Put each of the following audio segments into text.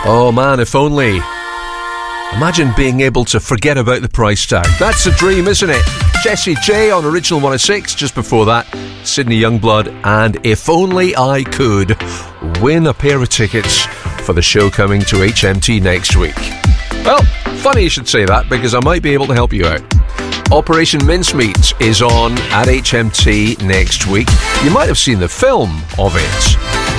Oh man, if only. Imagine being able to forget about the price tag. That's a dream, isn't it? Jessie J on Original 106. Just before that, Sydney Youngblood and If Only I Could win a pair of tickets for the show coming to HMT next week. Well, funny you should say that, because I might be able to help you out. Operation Mincemeat is on at HMT next week. You might have seen the film of it.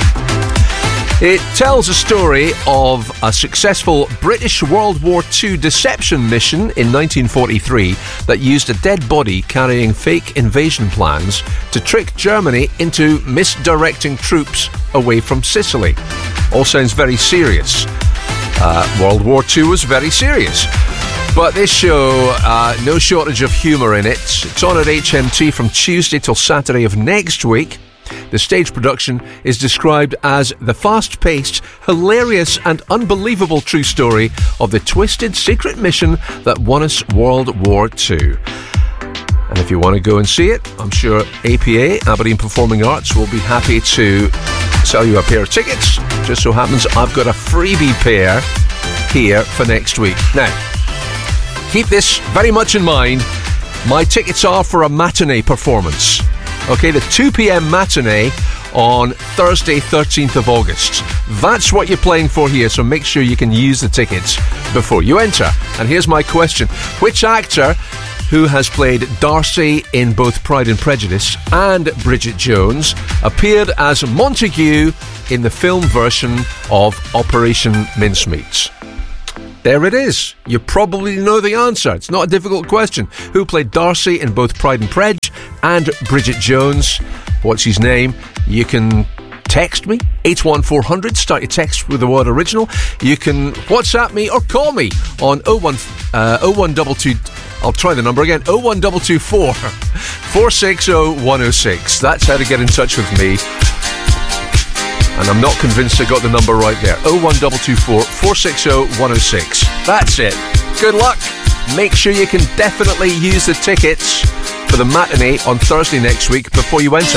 It tells a story of a successful British World War II deception mission in 1943 that used a dead body carrying fake invasion plans to trick Germany into misdirecting troops away from Sicily. All sounds very serious. World War II was very serious. But this show, no shortage of humour in it. It's on at HMT from Tuesday till Saturday of next week. The stage production is described as the fast-paced, hilarious and unbelievable true story of the twisted secret mission that won us World War II. And if you want to go and see it, I'm sure APA, Aberdeen Performing Arts, will be happy to sell you a pair of tickets. Just so happens I've got a freebie pair here for next week. Now, keep this very much in mind. My tickets are for a matinee performance. Okay, the 2 p.m. matinee on Thursday, 13th of August. That's what you're playing for here, so make sure you can use the tickets before you enter. And here's my question. Which actor who has played Darcy in both Pride and Prejudice and Bridget Jones appeared as Montague in the film version of Operation Mincemeat? There it is. You probably know the answer. It's not a difficult question. Who played Darcy in both Pride and Prej and Bridget Jones? What's his name? You can text me, 81400. Start your text with the word original. You can WhatsApp me or call me on 01222. I'll try the number again. 01224 460 106. That's how to get in touch with me. And I'm not convinced I got the number right there. 01224 460 106. That's it. Good luck. Make sure you can definitely use the tickets for the matinee on Thursday next week before you enter.